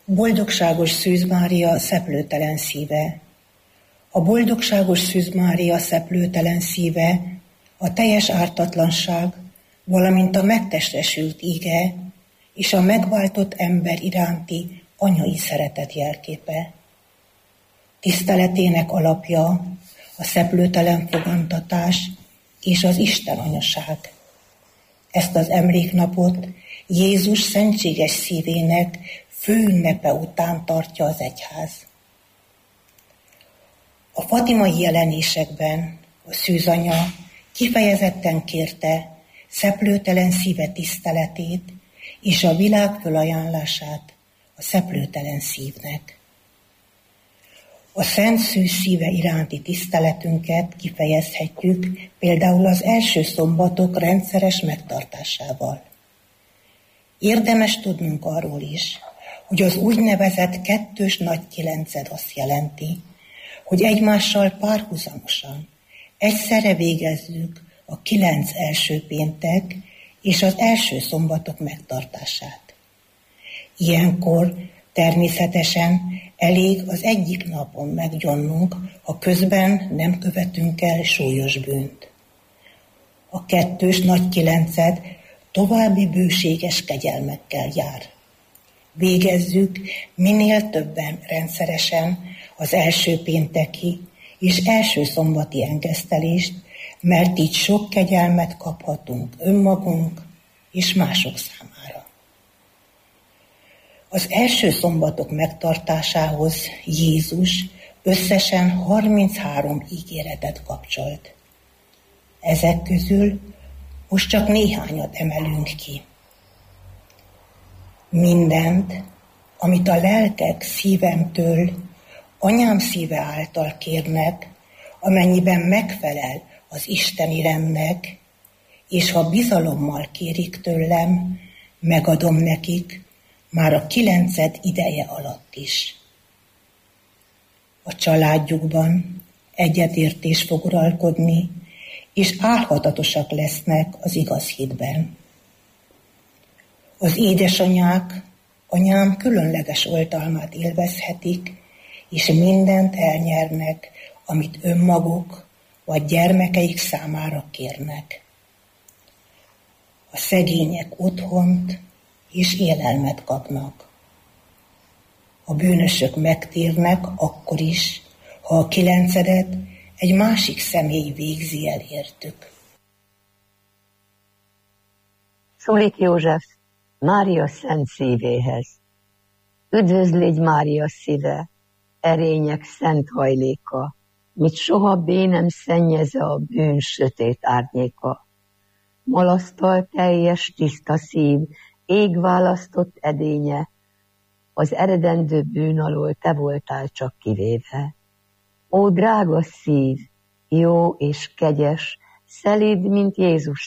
Boldogságos Szűz Mária szeplőtelen szíve. A boldogságos Szűz Mária szeplőtelen szíve a teljes ártatlanság, valamint a megtestesült ige és a megváltott ember iránti anyai szeretet jelképe. Tiszteletének alapja a szeplőtelen fogantatás és az Isten anyaság. Ezt az emléknapot Jézus szentséges szívének főünnepe után tartja az egyház. A fatimai jelenésekben a szűzanya kifejezetten kérte szeplőtelen szíve tiszteletét és a világ fölajánlását a szeplőtelen szívnek. A Szent Szűz szíve iránti tiszteletünket kifejezhetjük például az első szombatok rendszeres megtartásával. Érdemes tudnunk arról is, hogy az úgynevezett kettős nagy kilenced azt jelenti, hogy egymással párhuzamosan egyszerre végezzük a 9 első péntek és az első szombatok megtartását. Ilyenkor természetesen elég az egyik napon meggyonnunk, ha közben nem követünk el súlyos bűnt. A kettős nagy kilenced további bőséges kegyelmekkel jár. Végezzük minél többen rendszeresen az első pénteki és első szombati engesztelést, mert így sok kegyelmet kaphatunk önmagunk és mások számára. Az első szombatok megtartásához Jézus összesen 33 ígéretet kapcsolt. Ezek közül most csak néhányat emelünk ki. Mindent, amit a lelkek szívemtől, anyám szíve által kérnek, amennyiben megfelel az isteni rendnek, és ha bizalommal kérik tőlem, megadom nekik már a 9 ideje alatt is. A családjukban egyetértés fog uralkodni, és álhatatosak lesznek az igaz hitben. Az édesanyák anyám különleges oltalmát élvezhetik, és mindent elnyernek, amit önmaguk vagy gyermekeik számára kérnek. A szegények otthont és élelmet kapnak. A bűnösök megtérnek akkor is, ha a 9 egy másik személy végzi el értük. Szulik József, Mária szent szívéhez. Üdvözlégy Mária szíve, erények szent hajléka, mit soha bénem szennyeze a bűn sötét árnyéka. Malasztal teljes tiszta szív, ég választott edénye, az eredendő bűn alól te voltál csak kivéve. Ó, drága szív, jó és kegyes, szelíd, mint Jézus